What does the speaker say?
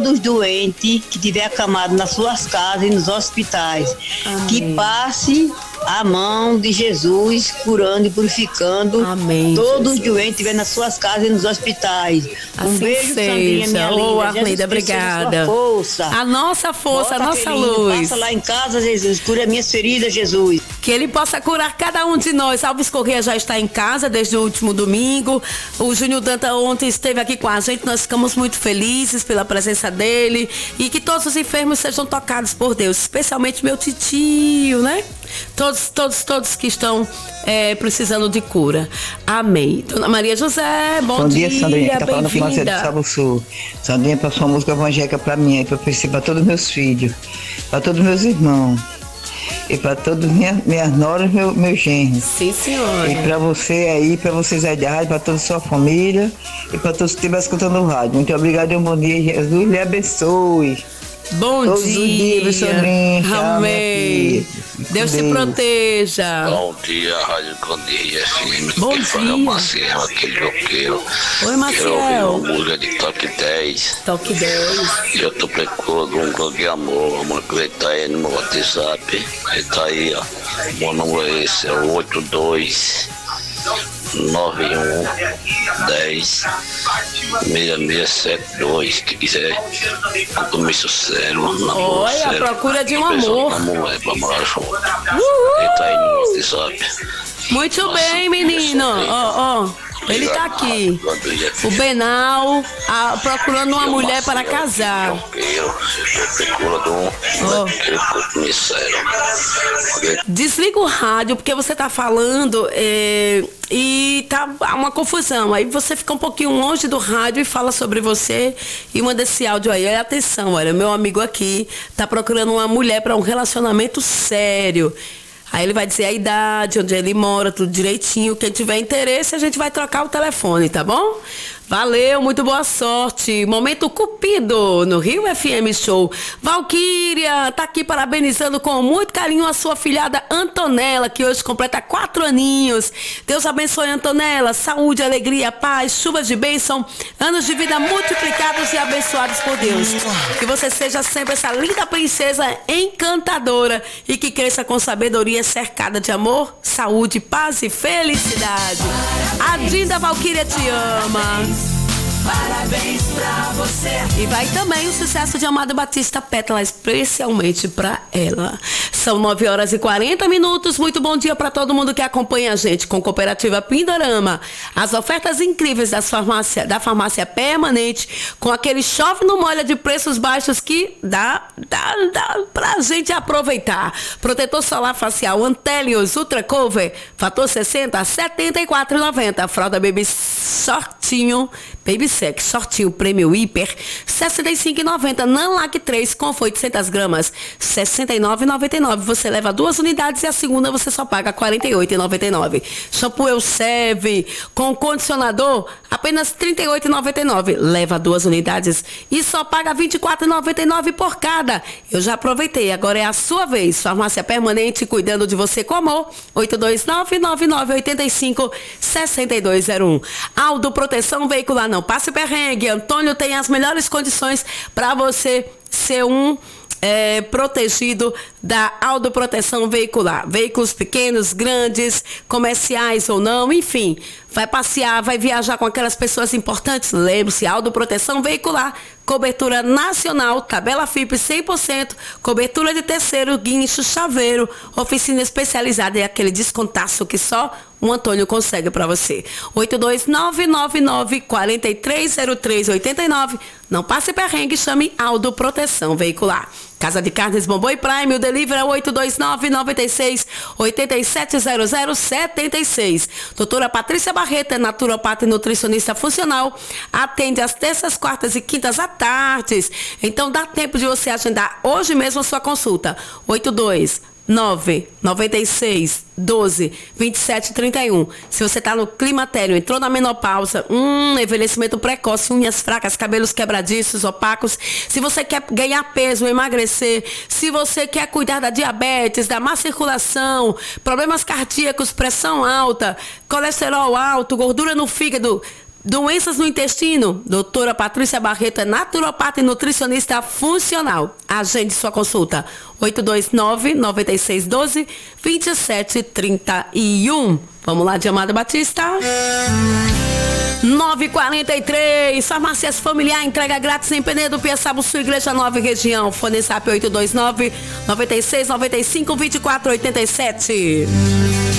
todos os doentes que tiver acamado nas suas casas e nos hospitais. Amém. Que passe a mão de Jesus curando e purificando. Amém, todos os Jesus. doentes que tiver nas suas casas e nos hospitais. Assim Beijo, seja. Sandrinha, minha linda. Arlinda, Jesus obrigada. precisa da sua força. A nossa força, Volta, a nossa filhinho, luz. passa lá em casa, Jesus. Cura minhas feridas, Jesus. Que Ele possa curar cada um de nós. Alves Corrêa já está em casa desde o último domingo. O Júnior Danta ontem esteve aqui com a gente. Nós ficamos muito felizes pela presença dele. E que todos os enfermos sejam tocados por Deus. Especialmente meu titio, né? Todos que estão precisando de cura. Amém. Dona Maria José, bom dia, Sandrinha. Tá falando com você do bem-vinda. Sábado Sul. Sandrinha passou uma música evangélica pra mim, para todos os meus filhos, para todos os meus irmãos. E para todas minhas noras, meus genros. Sim, senhora. E para você aí, para vocês aí da rádio, para toda a sua família e para todos que estiverem escutando o rádio. Muito obrigado e um bom dia. Jesus lhe abençoe. Bom Todos os dia. dias, Sandrinha. Tchau, Amém. minha filha. Deus te proteja. Bom dia, Rádio Candeia FM. Bom Quem fala é o dia. Maciel, aquele joqueiro. Oi, Quero Maciel. ouvir uma música de Toque 10. Toque 10. E eu tô procurando um grande amor. Uma que ele tá aí no meu WhatsApp. Ele tá aí, ó. Meu número é esse, é o 82 91 10 6672. Que quiser compromisso sério, namoro Olha, a sério. procura de um Pessoal, amor. namoro é pra morar junto. Uhul. Ele tá aí no WhatsApp. Muito Nossa, bem, menino. Ó, ele tá aqui. O Benal procurando uma mulher para casar. Desliga o rádio porque você tá falando e tá uma confusão. Aí você fica um pouquinho longe do rádio e fala sobre você e manda esse áudio aí. Olha, atenção, olha, meu amigo aqui tá procurando uma mulher para um relacionamento sério. Aí ele vai dizer a idade, onde ele mora, tudo direitinho. Quem tiver interesse, a gente vai trocar o telefone, tá bom? Valeu, muito boa sorte. Momento Cupido no Rio FM Show. Valquíria tá aqui parabenizando com muito carinho a sua filhada Antonella, que hoje completa 4 aninhos. Deus abençoe, Antonella. Saúde, alegria, paz, chuvas de bênção, anos de vida multiplicados e abençoados por Deus. Que você seja sempre essa linda princesa encantadora e que cresça com sabedoria, cercada de amor, saúde, paz e felicidade. A Dinda Valquíria te ama. Parabéns pra você. E vai também o sucesso de Amado Batista Pétala, especialmente pra ela. São 9h40. Muito bom dia pra todo mundo que acompanha a gente com Cooperativa Pindorama. As ofertas incríveis da farmácia permanente, com aquele chove no molha de preços baixos que dá pra gente aproveitar. Protetor solar facial Antelios Ultra Cover, fator 60 a R$ 74,90. Fralda Baby Shortinho, Baby Sex Shortinho Prêmio Hiper, R$ 65,90. Nanlac 3 com 800 gramas, R$ 69,99. Você leva 2 unidades e a segunda você só paga R$ 48,99. Shampoo Elseve com condicionador, apenas R$ 38,99. Leva 2 unidades e só paga R$ 24,99 por cada. Eu já aproveitei, agora é a sua vez. Farmácia Permanente, cuidando de você com amor. 829-9985-6201. Aldo Proteção Veicular, não passe perrengue. Antônio tem as melhores condições para você ser um protegido da autoproteção veicular. Veículos pequenos, grandes, comerciais ou não, enfim. Vai passear, vai viajar com aquelas pessoas importantes. Lembre-se, autoproteção veicular. Cobertura nacional, tabela FIP 100%, cobertura de terceiro, guincho, chaveiro, oficina especializada e aquele descontaço que só o Antônio consegue para você. 82999-430389. Não passe perrengue, chame Aldo Proteção Veicular. Casa de Carnes Bombom e Prime, o delivery é 829-96-8700-76. Doutora Patrícia Barreto, naturopata e nutricionista funcional, atende às terças, quartas e quintas à tarde. Então dá tempo de você agendar hoje mesmo a sua consulta. 829-96-12-27-31. Se você está no climatério, entrou na menopausa, envelhecimento precoce, unhas fracas, cabelos quebradiços, opacos. Se você quer ganhar peso, emagrecer, se você quer cuidar da diabetes, da má circulação, problemas cardíacos, pressão alta, colesterol alto, gordura no fígado, Doenças no intestino, doutora Patrícia Barreto é naturopata e nutricionista funcional. Agende sua consulta, 829-9612-2731. Vamos lá, Diamada Batista. 9h43, Farmácias Familiar, entrega grátis em Penedo, Piaçaba, Sul, Igreja Nova e Região. Fone SAP 829-9695-2487.